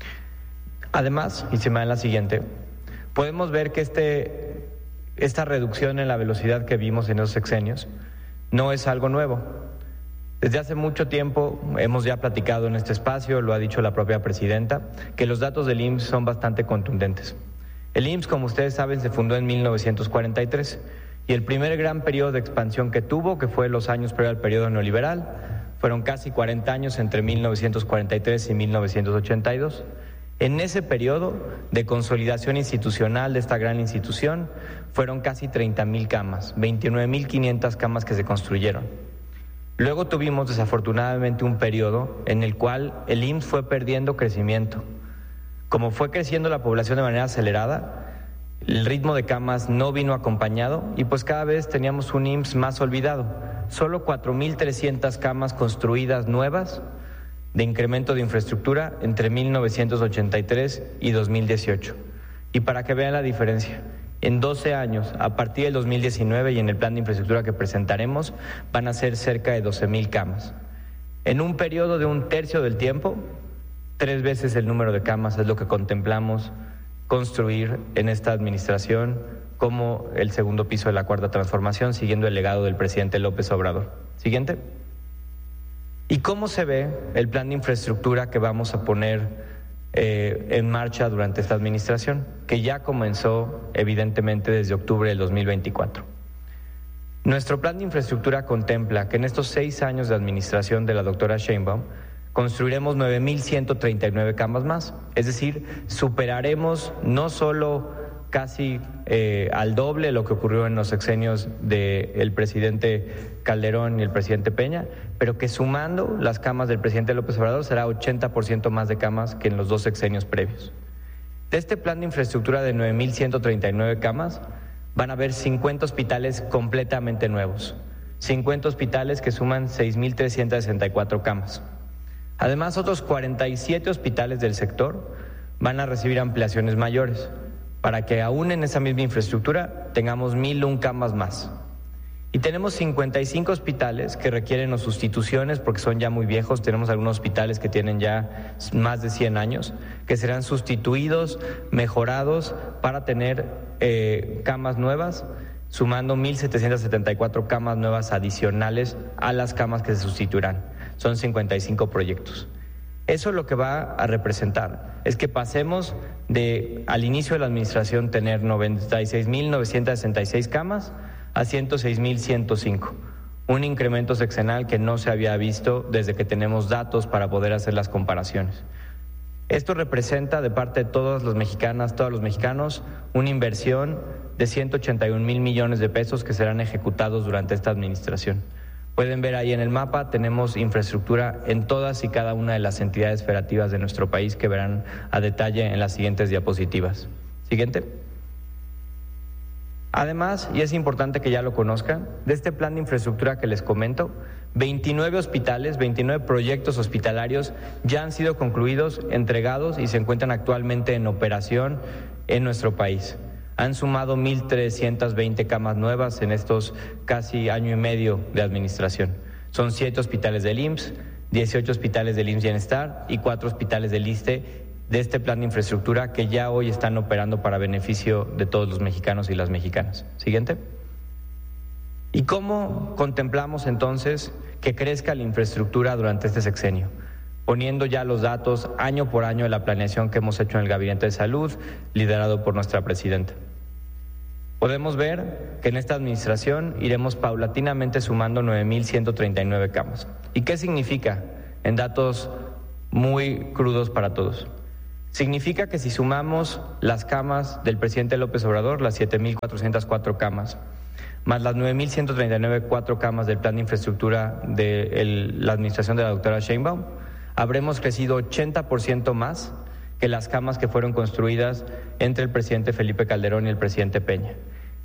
Además, y se me da en la siguiente, podemos ver que este, esta reducción en la velocidad que vimos en esos sexenios no es algo nuevo. Desde hace mucho tiempo hemos ya platicado en este espacio, lo ha dicho la propia presidenta, que los datos del I M S S son bastante contundentes. El I M S S, como ustedes saben, se fundó en mil novecientos cuarenta y tres y el primer gran periodo de expansión que tuvo, que fue los años previo al periodo neoliberal, fueron casi cuarenta años entre mil novecientos cuarenta y tres y mil novecientos ochenta y dos. En ese periodo de consolidación institucional de esta gran institución fueron casi treinta mil camas, veintinueve mil quinientas camas que se construyeron. Luego tuvimos desafortunadamente un periodo en el cual el I M S S fue perdiendo crecimiento. Como fue creciendo la población de manera acelerada, el ritmo de camas no vino acompañado y pues cada vez teníamos un I M S S más olvidado. Solo cuatro mil trescientas camas construidas nuevas de incremento de infraestructura entre mil novecientos ochenta y tres y dos mil dieciocho. Y para que vean la diferencia, en doce años, a partir del dos mil diecinueve y en el plan de infraestructura que presentaremos, van a ser cerca de doce mil camas. En un periodo de un tercio del tiempo, tres veces el número de camas es lo que contemplamos construir en esta administración como el segundo piso de la Cuarta Transformación, siguiendo el legado del presidente López Obrador. Siguiente. ¿Y cómo se ve el plan de infraestructura que vamos a poner eh, en marcha durante esta administración, que ya comenzó evidentemente desde octubre del dos mil veinticuatro? Nuestro plan de infraestructura contempla que en estos seis años de administración de la doctora Sheinbaum construiremos nueve mil ciento treinta y nueve camas más, es decir, superaremos no solo casi eh, al doble lo que ocurrió en los sexenios del presidente Calderón y el presidente Peña, pero que sumando las camas del presidente López Obrador será ochenta por ciento más de camas que en los dos sexenios previos. De este plan de infraestructura de nueve mil ciento treinta y nueve camas, van a haber cincuenta hospitales completamente nuevos, cincuenta hospitales que suman seis mil trescientas sesenta y cuatro camas. Además, otros cuarenta y siete hospitales del sector van a recibir ampliaciones mayores, para que aún en esa misma infraestructura tengamos mil un camas más. Y tenemos cincuenta y cinco hospitales que requieren o sustituciones porque son ya muy viejos. Tenemos algunos hospitales que tienen ya más de cien años, que serán sustituidos, mejorados para tener eh, camas nuevas, sumando mil setecientas setenta y cuatro camas nuevas adicionales a las camas que se sustituirán. Son cincuenta y cinco proyectos. Eso lo que va a representar es que pasemos de, al inicio de la administración, tener noventa y seis mil novecientas sesenta y seis camas a ciento seis mil ciento cinco, un incremento sexenal que no se había visto desde que tenemos datos para poder hacer las comparaciones. Esto representa de parte de todas las mexicanas, todos los mexicanos, una inversión de ciento ochenta y un mil millones de pesos que serán ejecutados durante esta administración. Pueden ver ahí en el mapa, tenemos infraestructura en todas y cada una de las entidades federativas de nuestro país que verán a detalle en las siguientes diapositivas. Siguiente. Además, y es importante que ya lo conozcan, de este plan de infraestructura que les comento, veintinueve hospitales, veintinueve proyectos hospitalarios ya han sido concluidos, entregados y se encuentran actualmente en operación en nuestro país. Han sumado mil trescientas veinte camas nuevas en estos casi año y medio de administración. Son siete hospitales del I M S S, dieciocho hospitales del I M S S Bienestar y cuatro hospitales del ISSSTE de este plan de infraestructura que ya hoy están operando para beneficio de todos los mexicanos y las mexicanas. Siguiente. ¿Y cómo contemplamos entonces que crezca la infraestructura durante este sexenio? Poniendo ya los datos año por año de la planeación que hemos hecho en el Gabinete de Salud, liderado por nuestra presidenta. Podemos ver que en esta administración iremos paulatinamente sumando nueve mil ciento treinta y nueve camas. ¿Y qué significa? En datos muy crudos para todos. Significa que si sumamos las camas del presidente López Obrador, las siete mil cuatrocientas cuatro camas, más las nueve mil ciento treinta y nueve cuatro camas del plan de infraestructura de el, la administración de la doctora Sheinbaum, habremos crecido ochenta por ciento más que las camas que fueron construidas entre el presidente Felipe Calderón y el presidente Peña.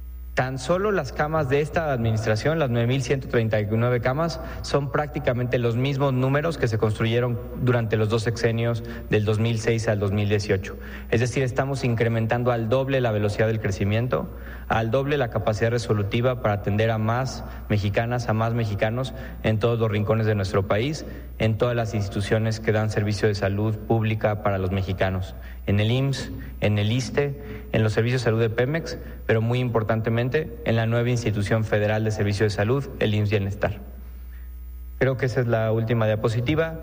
Tan solo las camas de esta administración, las nueve mil ciento treinta y nueve camas, son prácticamente los mismos números que se construyeron durante los dos sexenios del dos mil seis al dos mil dieciocho. Es decir, estamos incrementando al doble la velocidad del crecimiento, al doble la capacidad resolutiva para atender a más mexicanas, a más mexicanos en todos los rincones de nuestro país, en todas las instituciones que dan servicio de salud pública para los mexicanos, en el I M S S, en el ISSSTE, en los servicios de salud de Pemex, pero muy importantemente en la nueva institución federal de servicio de salud, el I M S S Bienestar. Creo que esa es la última diapositiva.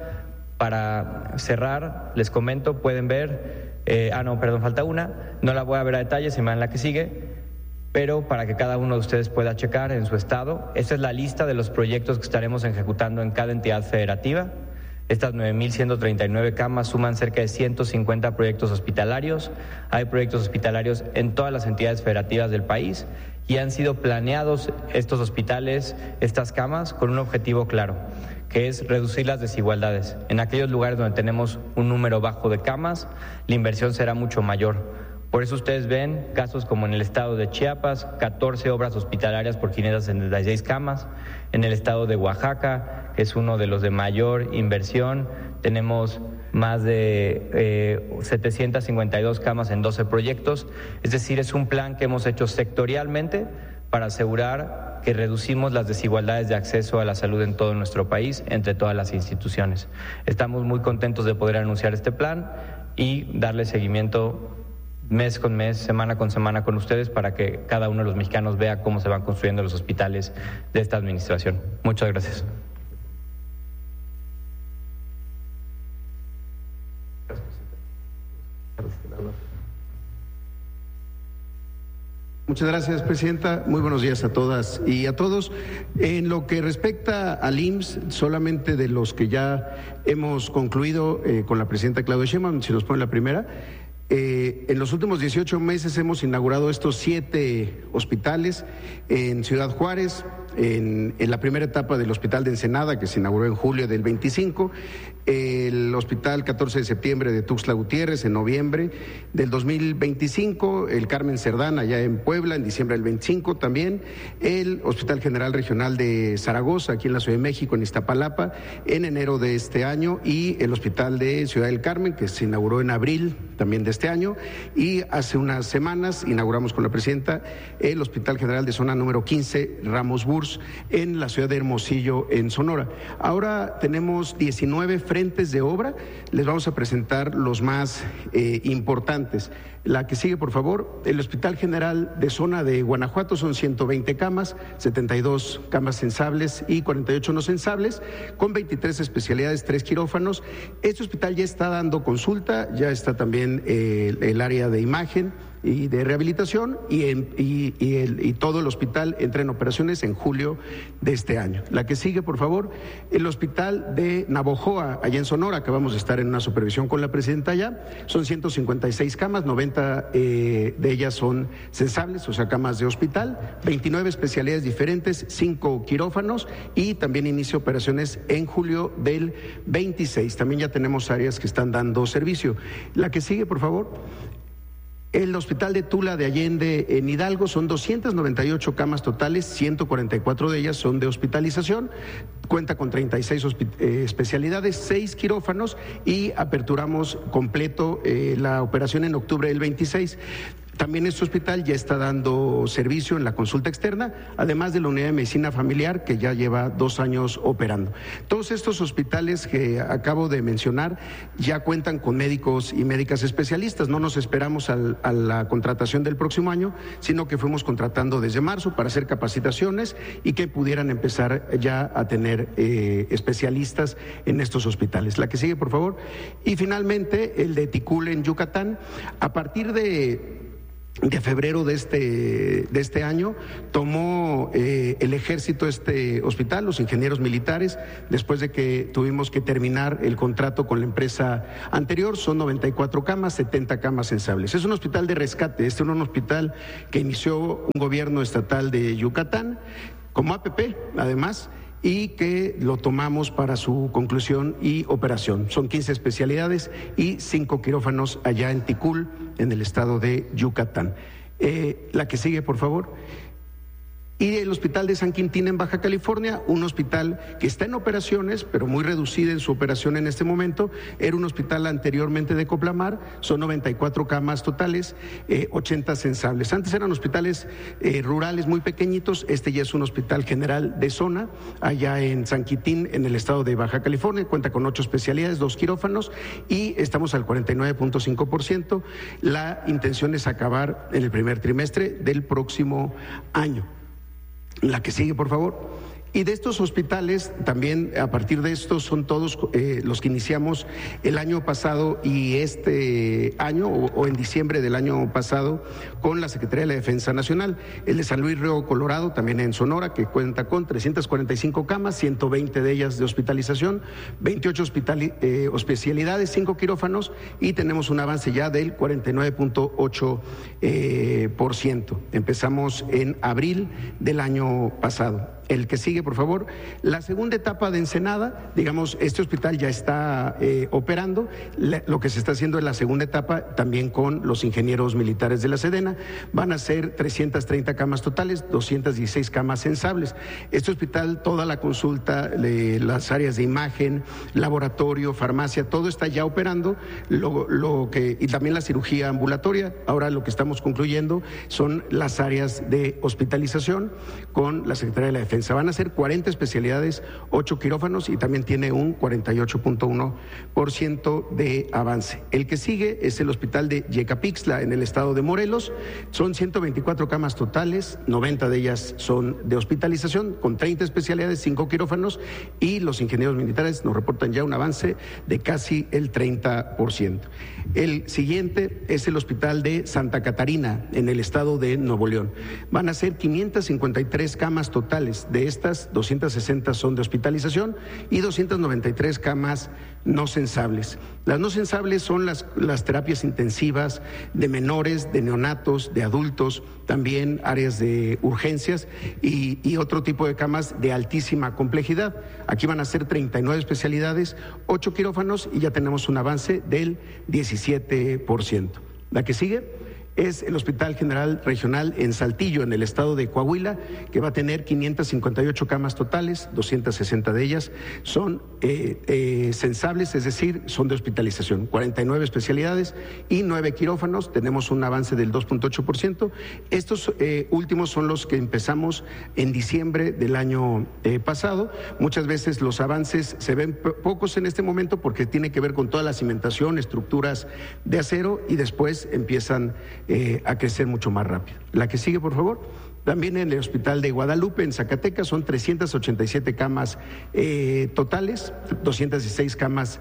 Para cerrar, les comento, pueden ver, eh, ah no, perdón, falta una, no la voy a ver a detalle, se me da en la que sigue, pero para que cada uno de ustedes pueda checar en su estado. Esta es la lista de los proyectos que estaremos ejecutando en cada entidad federativa. Estas nueve mil ciento treinta y nueve camas suman cerca de ciento cincuenta proyectos hospitalarios. Hay proyectos hospitalarios en todas las entidades federativas del país y han sido planeados estos hospitales, estas camas, con un objetivo claro, que es reducir las desigualdades. En aquellos lugares donde tenemos un número bajo de camas, la inversión será mucho mayor. Por eso ustedes ven casos como en el estado de Chiapas, catorce obras hospitalarias por quinientas setenta y seis camas. En el estado de Oaxaca, que es uno de los de mayor inversión, tenemos más de eh, setecientas cincuenta y dos camas en doce proyectos. Es decir, es un plan que hemos hecho sectorialmente para asegurar que reducimos las desigualdades de acceso a la salud en todo nuestro país, entre todas las instituciones. Estamos muy contentos de poder anunciar este plan y darle seguimiento mes con mes, semana con semana con ustedes para que cada uno de los mexicanos vea cómo se van construyendo los hospitales de esta administración. Muchas gracias. Muchas gracias, Presidenta. Muy buenos días a todas y a todos. En lo que respecta al I M S S, solamente de los que ya hemos concluido eh, con la Presidenta Claudia Sheinbaum, si nos pone la primera, Eh, en los últimos dieciocho meses hemos inaugurado estos siete hospitales en Ciudad Juárez, en, en la primera etapa del Hospital de Ensenada, que se inauguró en julio del veinticinco, el Hospital catorce de septiembre de Tuxtla Gutiérrez en noviembre del dos mil veinticinco, el Carmen Cerdán allá en Puebla en diciembre del veinticinco también, el Hospital General Regional de Zaragoza aquí en la Ciudad de México, en Iztapalapa, en enero de este año, y el Hospital de Ciudad del Carmen, que se inauguró en abril también de este año, y hace unas semanas inauguramos con la Presidenta el Hospital General de Zona número quince, Ramos Burs, en la ciudad de Hermosillo, en Sonora. Ahora tenemos diecinueve frentes de obra, les vamos a presentar los más eh, importantes. La que sigue, por favor. El Hospital General de Zona de Guanajuato son ciento veinte camas, setenta y dos camas sensables y cuarenta y ocho no sensables, con veintitrés especialidades, tres quirófanos. Este hospital ya está dando consulta, ya está también eh, el área de imagen, y de rehabilitación y, en, y, y, el, y todo el hospital entra en operaciones en julio de este año. La que sigue, por favor, el hospital de Navojoa, allá en Sonora, que vamos a estar en una supervisión con la presidenta allá, son ciento cincuenta y seis camas, noventa eh, de ellas son sensables, o sea, camas de hospital, veintinueve especialidades diferentes, cinco quirófanos y también inicia operaciones en julio del veintiséis. También ya tenemos áreas que están dando servicio. La que sigue, por favor. El hospital de Tula de Allende en Hidalgo son doscientas noventa y ocho camas totales, ciento cuarenta y cuatro de ellas son de hospitalización, cuenta con treinta y seis eh, especialidades, seis quirófanos y aperturamos completo eh, la operación en octubre del veintiséis. También este hospital ya está dando servicio en la consulta externa, además de la unidad de medicina familiar que ya lleva dos años operando. Todos estos hospitales que acabo de mencionar ya cuentan con médicos y médicas especialistas. No nos esperamos al, a la contratación del próximo año, sino que fuimos contratando desde marzo para hacer capacitaciones y que pudieran empezar ya a tener eh, especialistas en estos hospitales. La que sigue, por favor. Y finalmente, el de Ticul en Yucatán. A partir de... de febrero de este, de este año, tomó eh, el ejército este hospital, los ingenieros militares, después de que tuvimos que terminar el contrato con la empresa anterior. Son noventa y cuatro camas, setenta camas sensables. Es un hospital de rescate, este es un hospital que inició un gobierno estatal de Yucatán, como A P P, además, y que lo tomamos para su conclusión y operación. Son quince especialidades y cinco quirófanos allá en Ticul, en el estado de Yucatán. Eh, la que sigue, por favor. Y el Hospital de San Quintín en Baja California, un hospital que está en operaciones, pero muy reducida en su operación en este momento. Era un hospital anteriormente de Coplamar, son noventa y cuatro camas totales, eh, ochenta sensables. Antes eran hospitales eh, rurales muy pequeñitos, este ya es un hospital general de zona, allá en San Quintín, en el estado de Baja California, cuenta con ocho especialidades, dos quirófanos y estamos al cuarenta y nueve punto cinco por ciento. La intención es acabar en el primer trimestre del próximo año. La que sigue, por favor. Y de estos hospitales, también a partir de estos son todos eh, los que iniciamos el año pasado y este año, o, o en diciembre del año pasado, con la Secretaría de la Defensa Nacional. El de San Luis Río Colorado, también en Sonora, que cuenta con trescientas cuarenta y cinco camas, ciento veinte de ellas de hospitalización, veintiocho hospitali- eh, especialidades, cinco quirófanos, y tenemos un avance ya del cuarenta y nueve punto ocho por ciento. Empezamos en abril del año pasado. El que sigue, por favor. La segunda etapa de Ensenada, digamos, este hospital ya está eh, operando. La, lo que se está haciendo en la segunda etapa, también con los ingenieros militares de la Sedena, van a ser trescientas treinta camas totales, doscientas dieciséis camas sensables. Este hospital, toda la consulta, le, las áreas de imagen, laboratorio, farmacia, todo está ya operando. Lo, lo que, y también la cirugía ambulatoria. Ahora lo que estamos concluyendo son las áreas de hospitalización con la Secretaría de la Defensa. Van a ser cuarenta especialidades, ocho quirófanos y también tiene un cuarenta y ocho punto uno por ciento de avance. El que sigue es el hospital de Yecapixtla en el estado de Morelos. Son ciento veinticuatro camas totales, noventa de ellas son de hospitalización, con treinta especialidades, cinco quirófanos y los ingenieros militares nos reportan ya un avance de casi el treinta por ciento. El siguiente es el hospital de Santa Catarina en el estado de Nuevo León. Van a ser quinientas cincuenta y tres camas totales. De estas, doscientas sesenta son de hospitalización y doscientas noventa y tres camas no sensables. Las no sensables son las, las terapias intensivas de menores, de neonatos, de adultos, también áreas de urgencias y, y otro tipo de camas de altísima complejidad. Aquí van a ser treinta y nueve especialidades, ocho quirófanos y ya tenemos un avance del diecisiete por ciento. La que sigue es el Hospital General Regional en Saltillo, en el estado de Coahuila, que va a tener quinientas cincuenta y ocho camas totales, doscientas sesenta de ellas son eh, eh, sensables, es decir, son de hospitalización, cuarenta y nueve especialidades y nueve quirófanos, tenemos un avance del dos punto ocho por ciento. Estos eh, últimos son los que empezamos en diciembre del año eh, pasado. Muchas veces los avances se ven pocos en este momento porque tiene que ver con toda la cimentación, estructuras de acero y después empiezan Eh, a crecer mucho más rápido. La que sigue, por favor. También en el Hospital de Guadalupe, en Zacatecas, son trescientas ochenta y siete camas eh, totales, doscientas dieciséis camas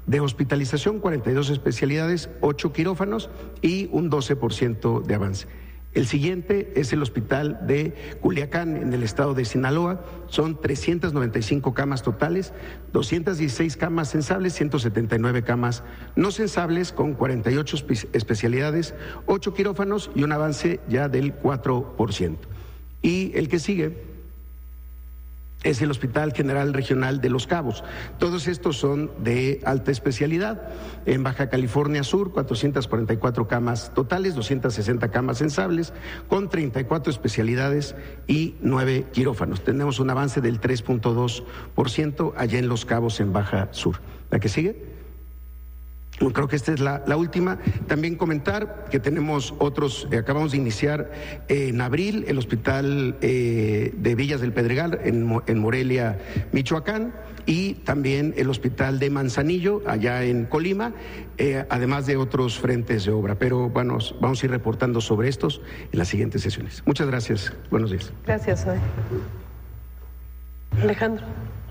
De hospitalización, cuarenta y dos especialidades, ocho quirófanos y un doce por ciento de avance. El siguiente es el hospital de Culiacán, en el estado de Sinaloa. Son trescientas noventa y cinco camas totales, doscientas dieciséis camas sensables, ciento setenta y nueve camas no sensables, con cuarenta y ocho especialidades, ocho quirófanos y un avance ya del cuatro por ciento. Y el que sigue es el Hospital General Regional de Los Cabos. Todos estos son de alta especialidad. En Baja California Sur, cuatrocientas cuarenta y cuatro camas totales, doscientas sesenta camas sensables, con treinta y cuatro especialidades y nueve quirófanos. Tenemos un avance del tres punto dos por ciento allá en Los Cabos, en Baja Sur. ¿La que sigue? Creo que esta es la, la última. También comentar que tenemos otros, eh, acabamos de iniciar eh, en abril el Hospital eh, de Villas del Pedregal en, en Morelia, Michoacán, y también el Hospital de Manzanillo, allá en Colima, eh, además de otros frentes de obra. Pero bueno, vamos a ir reportando sobre estos en las siguientes sesiones. Muchas gracias. Buenos días. Gracias, Zoe. Alejandro.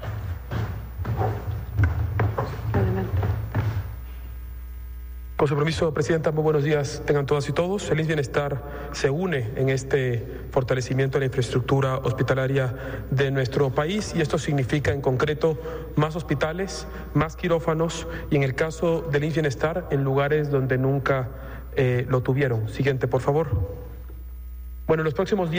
Con su permiso, Presidenta, muy buenos días tengan todas y todos. El I M S S Bienestar se une en este fortalecimiento de la infraestructura hospitalaria de nuestro país, y esto significa en concreto más hospitales, más quirófanos, y en el caso del I M S S Bienestar, en lugares donde nunca eh, lo tuvieron. Siguiente, por favor. Bueno, en los próximos días